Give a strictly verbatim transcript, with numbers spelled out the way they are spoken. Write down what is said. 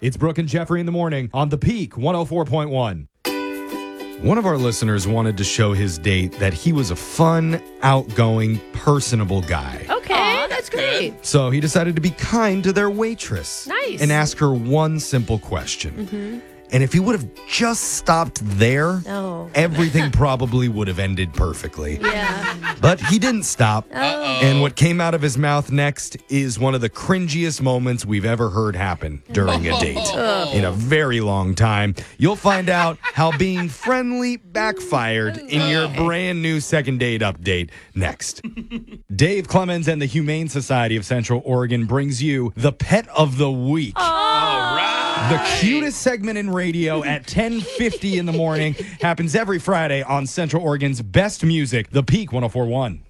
It's Brooke and Jeffrey in the morning on The Peak one oh four point one. One of our listeners wanted to show his date that he was a fun, outgoing, personable guy. Okay, Aw, that's great. So he decided to be kind to their waitress. Nice. And ask her one simple question. Mm-hmm. And if he would have just stopped there, Oh. everything probably would have ended perfectly. Yeah. But he didn't stop. Oh. And what came out of his mouth next is one of the cringiest moments we've ever heard happen during a date in a very long time. You'll find out how being friendly backfired in your brand new second date update next. Dave Clemens and the Humane Society of Central Oregon brings you the Pet of the Week. The cutest segment in radio at ten fifty in the morning happens every Friday on Central Oregon's best music, The Peak one oh four point one.